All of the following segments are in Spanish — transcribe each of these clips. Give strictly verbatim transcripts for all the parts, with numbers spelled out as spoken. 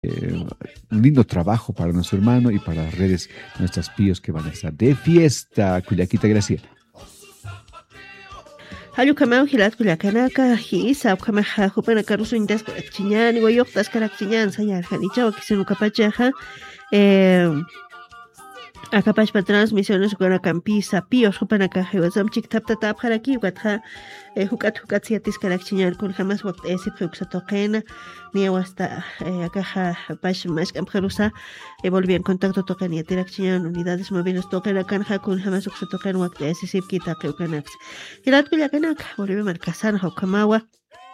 Eh, un lindo trabajo para nuestro hermano y para las redes, nuestras píos que van a estar de fiesta. Cuyaquita Graciela. Halu kamau hilat kuyakanaka hisa kamaha hupana karusu indas chiñan y wayoktas karakchiñan sayar hanichawa kisunu kapachaja eh Acapach para transmisiones con la campisa, píos, jupan acá, jewazam chic tap tap tap haraki, gatha, jucat jucat siatis caracchiñar con jamás wakt esi peuxa toquena, ni hasta acá pash más camperusa, volví en contacto toquen y tiracchiñan unidades móviles toquen a canja con jamás wakt toquen wakt esi sip quita keucanax. Hilat kuyacanak, volví a marcasan, hokamawa.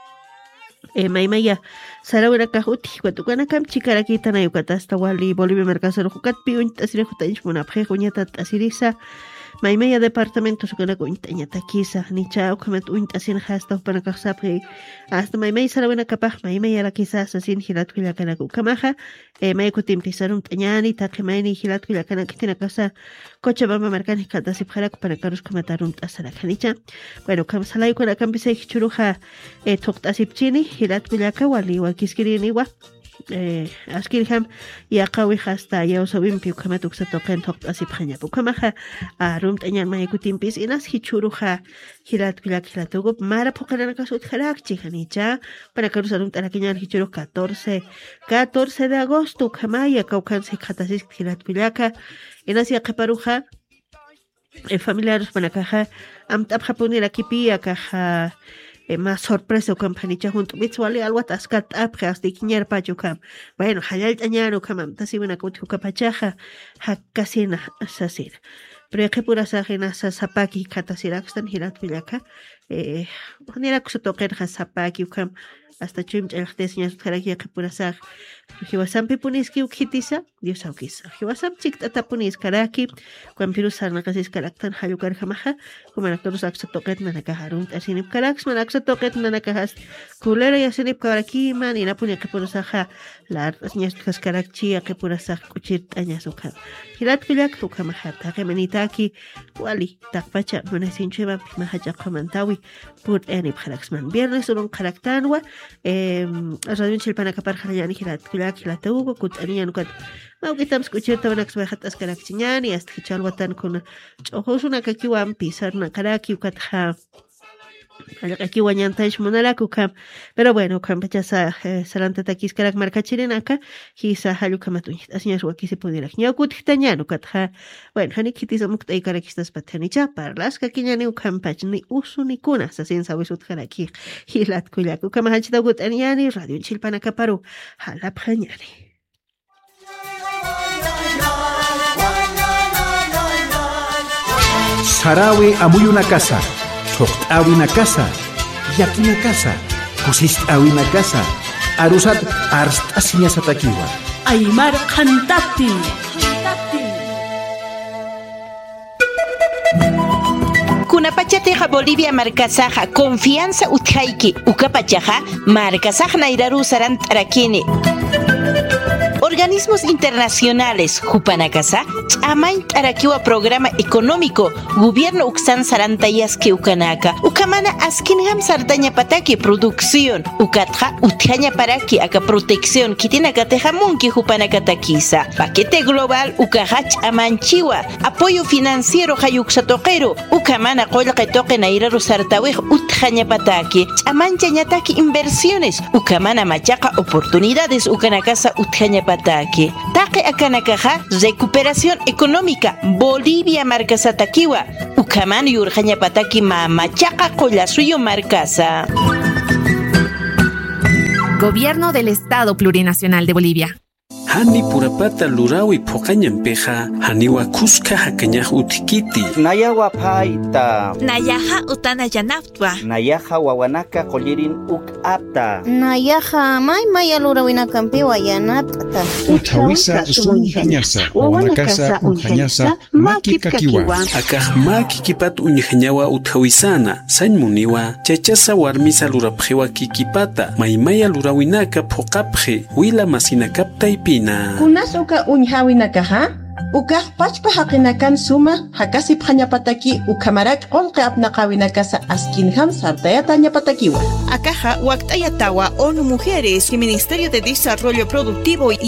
Eh, maimaya sarawera kahuti watukana kam chikarakita na yukatasta wali Bolivia mercasero jukat piun tasire jutanch munapje juñata tasirisa maimaya departamento sukana kuñtaña takisa ni chao kamet uintasin hasta para kasapre hasta maimaya sarawena kapaj maimaya la quizás asin hilat kuilakana kamaja eh may kutim tisarum tañani takemaini hilat kuilakana kitina casa Cochabamba marcani kata sipjarak para carus komatarum tasara kanicha bueno kam salay kuna kam bisay churuja eh toktasipchini hilat kuilaka wali wakiskirini wa eh askirham yaqawi hasta yawsawim pi kamatuk sa token toktasip khanya bukamaha arum tañan may kutimpis inas hichuruja hilat kuilak hilatugo mara pokana kasut kharakchi kanicha para carus arum tarakiñan hichuru catorce de agosto kamaya kaukan se khatasis hilat kuilaka Inas ya kaparuja eh, familiares para caja am tap japonir aquí pia caja eh, más sorpresa campanicha junto mitsuali algo atascat ap hasta kiñar pachukam bueno hayal tañano kamam tasi buena kutu kapachaja hakasina asasir pero que pura sajena sapaki katasirakstan hirat pilaka eh manera que se toquen sapaki ukam hasta chim chalxtes tjaraki que pura saj hiwasam pipuniski ukhitisa dios aukisa hiwasam chiktata punis karaki cuan pirusar nakasis karaktan hayukar jamaja como actores aksa toqet nanakaharun asinip karaks man aksa toqet nanakahas kulera yasinip karaki man ina punya que pura saja la nias kas karakchi que pura saj kuchit añasukan hirat pilak ukamaja takemenitaki wali takpacha munasincheba mahaja komantawi put eni kharaksman viernes un karaktanwa eh radio chilpana kapar khalayani hirat pilak hilatugo kut anian kat mau kitam skuchir tabanak sbahat askarakchiñani hasta kichalwatan kun chojosuna kakiwan pisarna karaki ukatha aquí guañantash monalaku kam pero bueno kam pachasa salanta takis karak markachirena acá hisa halu kamatuñ asiñas waki se pudiera ñaukut tañano katha bueno hani kitis amuk tay karakistas patanicha parlas kakiñani ukam pachni usuni kuna sasin sabisut karaki hilat kuyaku kam hachita gut aniani radio chilpana kaparu hala phañani Sarawi amuyuna casa Toqt'awi na casa, yaki na casa, kusist'awi na casa, arusat arst'asiña satakiwa. Aymar qhantaptin. Kunapachateja Bolivia marcasaja, confianza utjaiki, ukapachaja, marcasaja nairaru sarant arakini. Organismos internacionales, Jupanacasa, Chamain Tarakiwa Programa Económico, Gobierno Uxan Sarantayas que Ukanaka, Ukamana Askinham Sardaña Pataki Producción, Ukatja Utjaña Paraki Aka Protección, Kitinaka Tejamunki Jupanakatakisa, Paquete Global Ukahach Amanchiwa, Apoyo Financiero Hayuxatoquero, Ukamana Kolka Toque Nairaru Sartawej Utjaña Pataki, Chamancha Ñataki Inversiones, Ukamana Machaca Oportunidades, Ukanakasa Utjaña Pataki. Take akanakaja, recuperación económica, Bolivia marcasa takiwa, Ukaman yurjaña pataki mamachaca collasuyo marcasa. Gobierno del Estado Plurinacional de Bolivia. Hani purapata lurawi pokañan peja, haniwa kuska hakañaj utikiti. Nayawa paita. Nayaha utana yanaftwa. Nayaha wawanaka kolirin uk apta. Nayaha may maya lurawina kampiwa yanapta. Utawisa usunjañasa, wawanakasa unjañasa, maki kakiwa. Akaj maki kipat unjañawa utawisana, sañ muniwa, chachasa warmisa lurapjewa kikipata, maymaya lurawinaka pokapje, huila masina kapta ipina. Kunas uka unjawinakaja? ukah pachpa haqinakan suma hakasip hañapataki ukamarak onqe apnaqawinakasa askinham sartayata ñapatakiwa. Akaja Waktayatawa ONU Mujeres y Ministerio de Desarrollo Productivo y